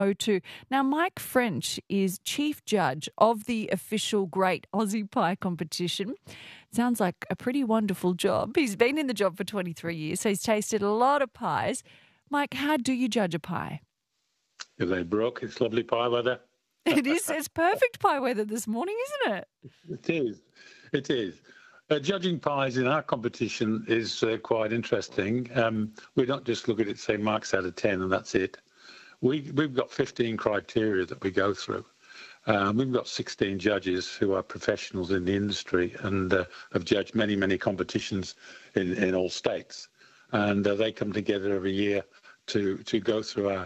02. Now, Mike French is chief judge of the official Great Aussie Pie competition. Sounds like a pretty wonderful job. He's been in the job for 23 years, so he's tasted a lot of pies. Mike, how do you judge a pie? If they broke, it's lovely pie weather. It is. It's perfect pie weather this morning, isn't it? It is. It is. Judging pies in our competition is quite interesting. We don't just look at it, say marks out of 10, and that's it. We've got 15 criteria that we go through. We've got 16 judges who are professionals in the industry and have judged many, many competitions in all states. And they come together every year to go through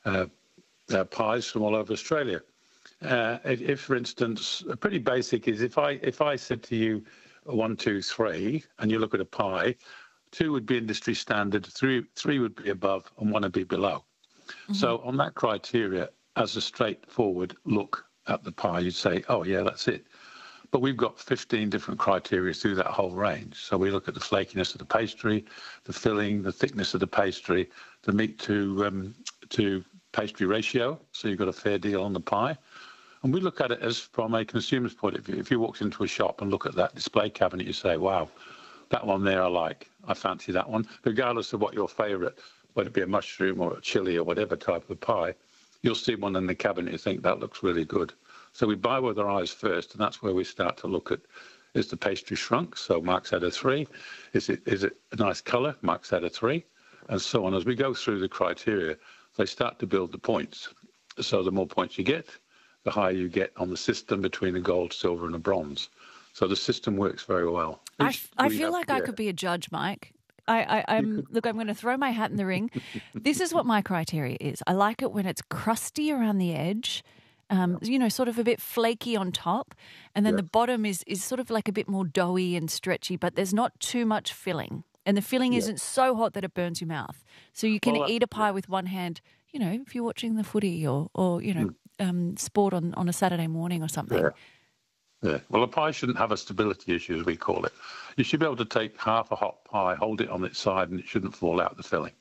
our pies from all over Australia. If, for instance, pretty basic is if I said to you 1, 2, 3, and you look at a pie, 2 would be industry standard, 3 would be above, and 1 would be below. Mm-hmm. So on that criteria, as a straightforward look at the pie, you'd say, oh yeah, that's it. But we've got 15 different criteria through that whole range. So we look at the flakiness of the pastry, the filling, the thickness of the pastry, the meat to pastry ratio. So you've got a fair deal on the pie. And we look at it as from a consumer's point of view. If you walked into a shop and look at that display cabinet, you say, wow, that one there I like. I fancy that one. Regardless of what your favourite, whether it be a mushroom or a chili or whatever type of pie, you'll see one in the cabinet and think that looks really good. So we buy with our eyes first, and that's where we start to look at, is the pastry shrunk? So marks out of 3. Is it a nice colour? Marks out of 3. And so on. As we go through the criteria, they start to build the points. So the more points you get, the higher you get on the system between the gold, silver and the bronze. So the system works very well. I feel like I could be a judge, Mike. Look, I'm going to throw my hat in the ring. This is what my criteria is. I like it when it's crusty around the edge, sort of a bit flaky on top, and then the bottom is sort of like a bit more doughy and stretchy, but there's not too much filling. And the filling isn't so hot that it burns your mouth. So you can eat a pie with one hand, if you're watching the footy or sport on a Saturday morning or something. Yeah. Well, a pie shouldn't have a stability issue, as we call it. You should be able to take half a hot pie, hold it on its side, and it shouldn't fall out the filling.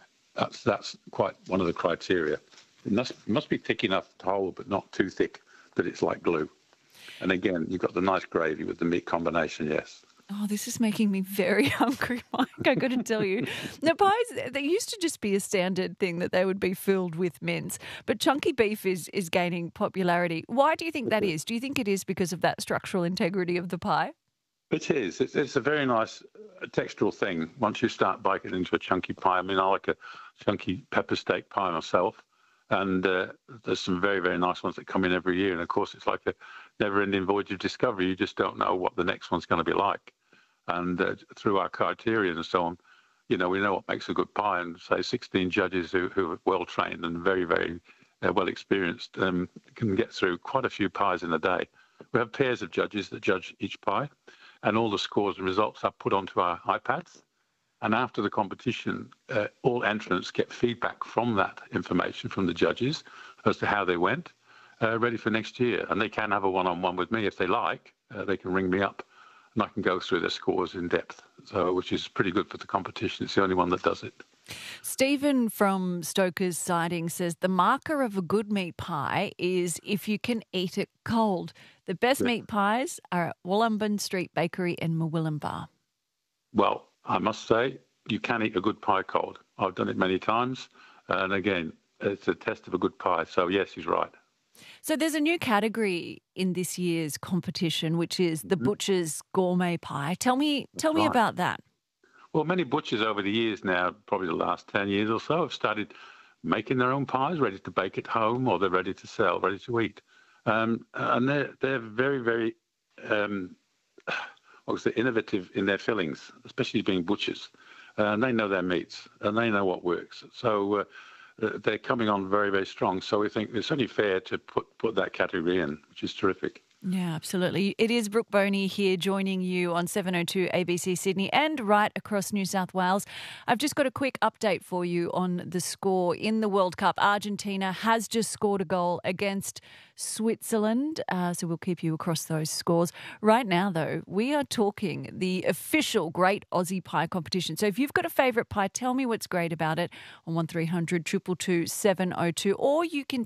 That's quite one of the criteria. It must be thick enough to hold, but not too thick that it's like glue. And again, you've got the nice gravy with the meat combination, yes. Oh, this is making me very hungry, Mike, I got to tell you. Now, pies, they used to just be a standard thing that they would be filled with mince, but chunky beef is gaining popularity. Why do you think that is? Do you think it is because of that structural integrity of the pie? It is. It's a very nice textural thing once you start biting into a chunky pie. I mean, I like a chunky pepper steak pie myself, and there's some very, very nice ones that come in every year. And, of course, it's like a never-ending voyage of discovery. You just don't know what the next one's going to be like. And through our criteria and so on, we know what makes a good pie. And say 16 judges who are well trained and very, very well experienced can get through quite a few pies in a day. We have pairs of judges that judge each pie, and all the scores and results are put onto our iPads. And after the competition, all entrants get feedback from that information from the judges as to how they went, ready for next year. And they can have a one-on-one with me if they like. They can ring me up. And I can go through their scores in depth, which is pretty good for the competition. It's the only one that does it. Stephen from Stoker's Siding says the marker of a good meat pie is if you can eat it cold. The best meat pies are at Wollumben Street Bakery in Murwillumbah. Well, I must say you can eat a good pie cold. I've done it many times. And again, it's a test of a good pie. So, yes, he's right. So there's a new category in this year's competition, which is the Butcher's Gourmet Pie. Tell me about that. Well, many butchers over the years now, probably the last 10 years or so, have started making their own pies, ready to bake at home, or they're ready to sell, ready to eat. And they're very, very innovative in their fillings, especially being butchers. And they know their meats, and they know what works. So they're coming on very, very strong. So we think it's only fair to put that category in, which is terrific. Yeah, absolutely. It is Brooke Boney here joining you on 702 ABC Sydney and right across New South Wales. I've just got a quick update for you on the score in the World Cup. Argentina has just scored a goal against Switzerland, so we'll keep you across those scores. Right now, though, we are talking the official Great Aussie Pie competition. So if you've got a favourite pie, tell me what's great about it on 1300 222 702, or you can